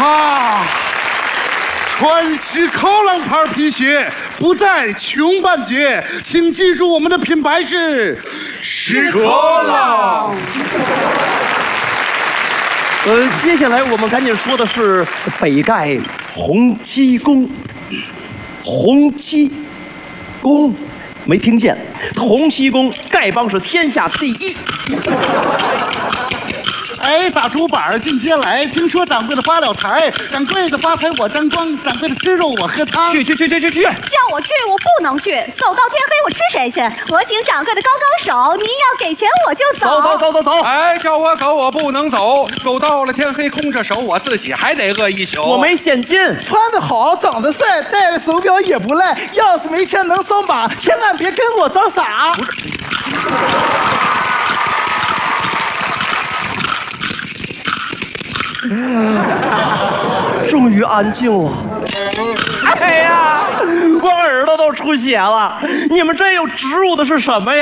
啊！川西考浪牌皮鞋不再穷半截，请记住我们的品牌是屎壳郎。 接下来我们赶紧说的是北盖洪七公。洪七公，没听见？洪七公丐帮是天下第一。 哎，打竹板进街来，听说掌柜的发了财，掌柜的发财我沾光，掌柜的吃肉我喝汤。 去！ 叫我去，我不能去，走到天黑我吃谁去？我请掌柜的高手，您要给钱我就走。 走！ 哎，叫我走我不能走，走到了天黑空着手，我自己还得饿一宿。 我没现金， 穿得好，长得帅，戴了手表也不赖。要是没钱能上马，千万别跟我装傻。不是。 终于安静了。哎呀，我耳朵都出血了！你们这又植入的是什么呀？